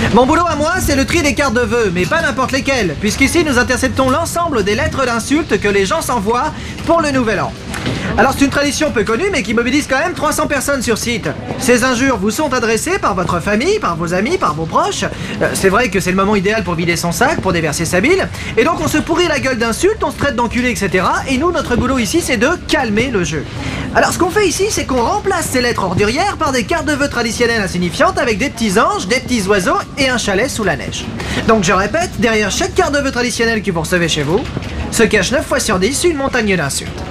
Mon boulot à moi, c'est le tri des cartes de vœux, mais pas n'importe lesquelles, puisqu'ici nous interceptons l'ensemble des lettres d'insultes que les gens s'envoient pour le nouvel an. Alors c'est une tradition peu connue, mais qui mobilise quand même 300 personnes sur site. Ces injures vous sont adressées par votre famille, par vos amis, par vos proches. C'est vrai que c'est le moment idéal pour vider son sac, pour déverser sa bile. Et donc on se pourrit la gueule d'insultes, on se traite d'enculé, etc. Et nous, notre boulot ici, c'est de calmer le jeu. Alors ce qu'on fait ici, c'est qu'on remplace ces lettres ordurières par des cartes de vœux traditionnelles insignifiantes avec des petits anges, des petits oiseaux et un chalet sous la neige. Donc je répète, derrière chaque carte de vœux traditionnelle que vous recevez chez vous, se cache 9 fois sur 10 une montagne d'insultes.